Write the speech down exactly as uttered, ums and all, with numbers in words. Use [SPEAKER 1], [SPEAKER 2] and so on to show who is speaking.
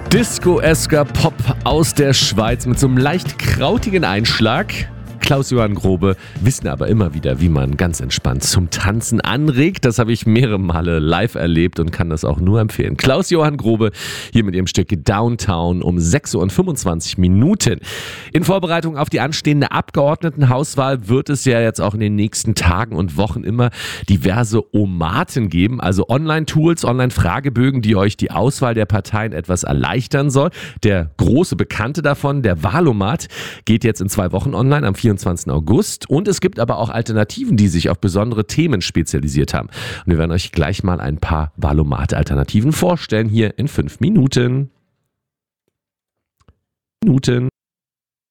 [SPEAKER 1] Disco-esker Pop aus der Schweiz mit so einem leicht krautigen Einschlag. Klaus-Johann Grobe wissen aber immer wieder, wie man ganz entspannt zum Tanzen anregt. Das habe ich mehrere Male live erlebt und kann das auch nur empfehlen. Klaus-Johann Grobe hier mit ihrem Stück Downtown um sechs Uhr und fünfundzwanzig Minuten. In Vorbereitung auf die anstehende Abgeordnetenhauswahl wird es ja jetzt auch in den nächsten Tagen und Wochen immer diverse Omaten geben, also Online-Tools, Online-Fragebögen, die euch die Auswahl der Parteien etwas erleichtern soll. Der große Bekannte davon, der Wahlomat, geht jetzt in zwei Wochen online am vierundzwanzigsten August, und es gibt aber auch Alternativen, die sich auf besondere Themen spezialisiert haben. Und wir werden euch gleich mal ein paar Wahlomat-Alternativen vorstellen, hier in fünf Minuten. Minuten.